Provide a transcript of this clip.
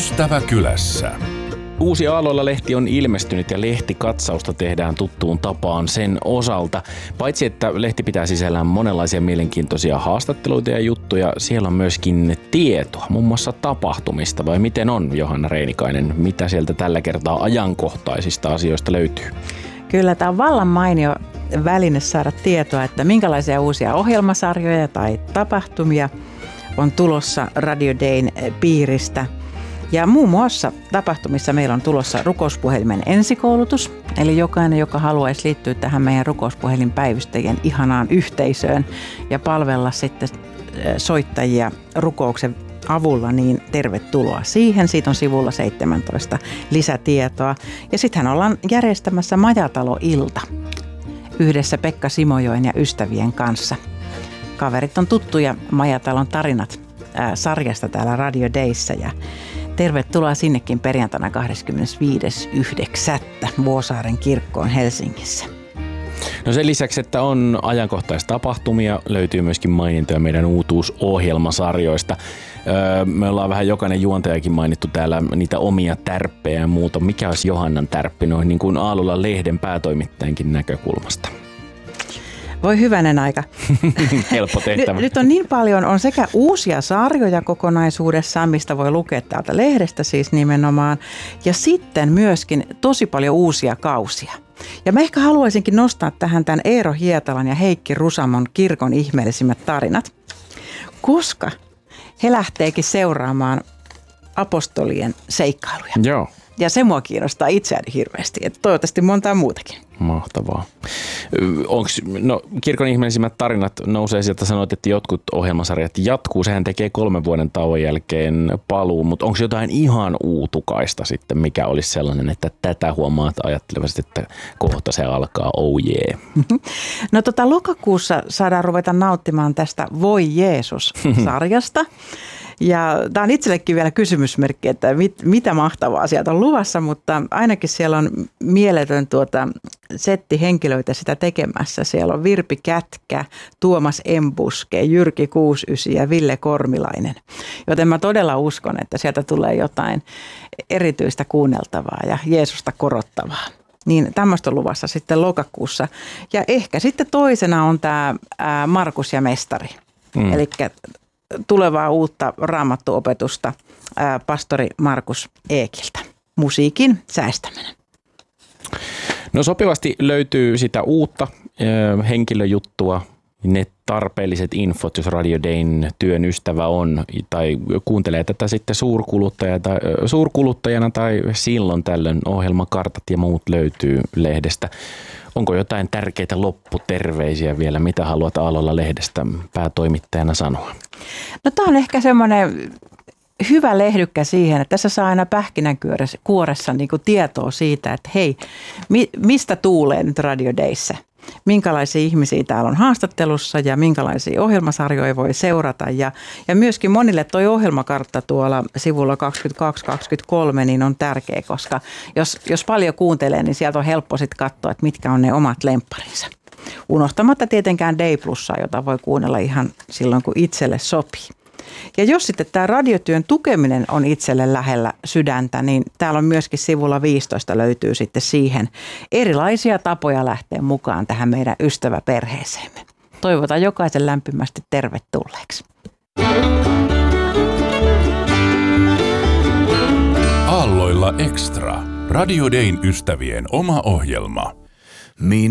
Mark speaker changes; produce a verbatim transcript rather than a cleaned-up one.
Speaker 1: Ystäväkylässä.
Speaker 2: Uusi Aalloilla-lehti on ilmestynyt ja lehtikatsausta tehdään tuttuun tapaan sen osalta. Paitsi että lehti pitää sisällään monenlaisia mielenkiintoisia haastatteluita ja juttuja, siellä on myöskin tietoa, muun muassa tapahtumista. Vai miten on, Johanna Reinikainen? Mitä sieltä tällä kertaa ajankohtaisista asioista löytyy?
Speaker 3: Kyllä, tämä on vallan mainio väline saada tietoa, että minkälaisia uusia ohjelmasarjoja tai tapahtumia on tulossa Radio Dayn piiristä. Ja muun muassa tapahtumissa meillä on tulossa rukouspuhelimen ensikoulutus, eli jokainen, joka haluaisi liittyä tähän meidän rukouspuhelinpäivystäjien ihanaan yhteisöön ja palvella sitten soittajia rukouksen avulla, niin tervetuloa siihen. Siitä on sivulla seitsemäntoista lisätietoa. Ja sittenhän ollaan järjestämässä Majatalo-ilta yhdessä Pekka Simojoen ja ystävien kanssa. Kaverit on tuttuja Majatalon tarinat ää, sarjasta täällä Radio Dayssä ja tervetuloa sinnekin perjantaina kahdeskymmenesviides yhdeksättä Vuosaaren kirkkoon Helsingissä.
Speaker 2: No sen lisäksi, että on ajankohtaistapahtumia, löytyy myöskin mainintoja meidän uutuusohjelmasarjoista. Öö, me ollaan vähän jokainen juontajakin mainittu täällä niitä omia tärppejä ja muuta. Mikä olisi Johannan tärppi noin niin kuin Aalloilla-lehden päätoimittajankin näkökulmasta?
Speaker 3: Voi hyvänen aika.
Speaker 2: Helppo tehtävä.
Speaker 3: Nyt on niin paljon, on sekä uusia sarjoja kokonaisuudessaan, mistä voi lukea täältä lehdestä siis nimenomaan, ja sitten myöskin tosi paljon uusia kausia. Ja mä ehkä haluaisinkin nostaa tähän tämän Eero Hietalan ja Heikki Rusamon kirkon ihmeellisimmät tarinat, koska he lähteekin seuraamaan apostolien seikkailuja.
Speaker 2: Joo.
Speaker 3: Ja se mua kiinnostaa itseäni hirveästi, että toivottavasti montaa muutakin.
Speaker 2: Mahtavaa. Onks, no, kirkon ihmeellisimmät tarinat nousee sieltä, sanoit, että jotkut ohjelmasarjat jatkuu. Sehän tekee kolmen vuoden tauon jälkeen paluu, mutta onko jotain ihan uutukaista sitten, mikä olisi sellainen, että tätä huomaat ajattelevasti, että kohta se alkaa, oh yeah.
Speaker 3: No tota, lokakuussa saadaan ruveta nauttimaan tästä Voi Jeesus-sarjasta. Ja tämä on itsellekin vielä kysymysmerkki, että mit, mitä mahtavaa sieltä on luvassa, mutta ainakin siellä on mieletön tuota setti henkilöitä sitä tekemässä. Siellä on Virpi Kätkä, Tuomas Embuske, Jyrki kuusikymmentäyhdeksän ja Ville Kormilainen. Joten mä todella uskon, että sieltä tulee jotain erityistä kuunneltavaa ja Jeesusta korottavaa. Niin tämmöistä on luvassa sitten lokakuussa. Ja ehkä sitten toisena on tämä Markus ja Mestari. Mm. Eli tulevaa uutta raamattuopetusta ää, pastori Markus Eekiltä. Musiikin säästäminen.
Speaker 2: No sopivasti löytyy sitä uutta äh, henkilöjuttua, ne tarpeelliset infot, jos Radio Dayn työn ystävä on tai kuuntelee tätä sitten suurkuluttaja tai, äh, suurkuluttajana tai silloin tällöin ohjelmakartat ja muut löytyy lehdestä. Onko jotain tärkeitä lopputerveisiä vielä, mitä haluat Aalloilla-lehdestä päätoimittajana sanoa?
Speaker 3: No tämä on ehkä semmoinen hyvä lehdykkä siihen, että tässä saa aina pähkinänkuoressa niin kuin tietoa siitä, että hei, mi- mistä tuulee nyt Radio Dayssä? Minkälaisia ihmisiä täällä on haastattelussa ja minkälaisia ohjelmasarjoja voi seurata. Ja, ja myöskin monille toi ohjelmakartta tuolla sivulla kaksikymmentäkaksi kaksikymmentäkolme niin on tärkeä, koska jos, jos paljon kuuntelee, niin sieltä on helppo sitten katsoa, että mitkä on ne omat lempparinsa. Unohtamatta tietenkään Day Plusaa, jota voi kuunnella ihan silloin, kun itselle sopii. Ja jos sitten tämä radiotyön tukeminen on itselle lähellä sydäntä, niin täällä on myöskin sivulla viisitoista löytyy sitten siihen erilaisia tapoja lähteä mukaan tähän meidän ystäväperheeseemme. Toivotan jokaisen lämpimästi tervetulleeksi.
Speaker 1: Aalloilla Extra. Radio Dayn ystävien oma ohjelma. Minä